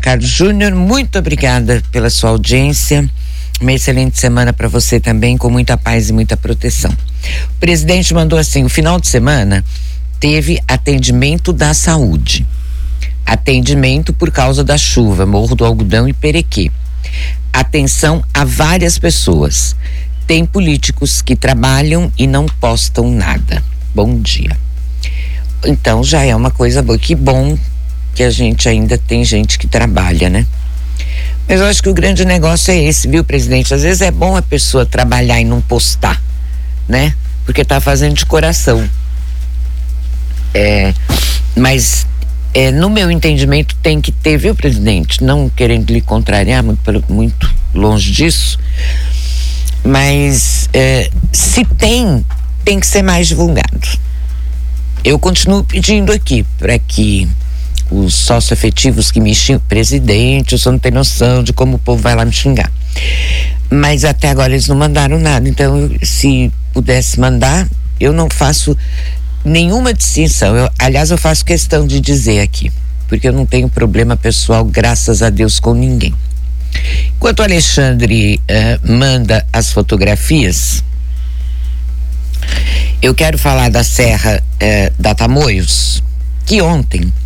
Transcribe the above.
Carlos Júnior, muito obrigada pela sua audiência. Uma excelente semana para você também, com muita paz e muita proteção. O presidente mandou assim: o final de semana teve atendimento da saúde. Atendimento por causa da chuva, Morro do Algodão e Perequê. Atenção a várias pessoas. Tem políticos que trabalham e não postam nada. Bom dia. Então já é uma coisa boa. Que bom que a gente ainda tem gente que trabalha, né? Mas eu acho que o grande negócio é esse, viu, presidente? Às vezes é bom a pessoa trabalhar e não postar, né? Porque tá fazendo de coração. Mas no meu entendimento tem que ter, viu, presidente? Não querendo lhe contrariar, muito longe disso. Mas se tem que ser mais divulgado. Eu continuo pedindo aqui para que os sócio-efetivos que me xingam, presidente, o senhor não tem noção de como o povo vai lá me xingar. Mas até agora eles não mandaram nada. Então, se pudesse mandar, eu não faço nenhuma distinção. Aliás, eu faço questão de dizer aqui, porque eu não tenho problema pessoal, graças a Deus, com ninguém. Enquanto o Alexandre manda as fotografias, eu quero falar da Serra da Tamoios, que ontem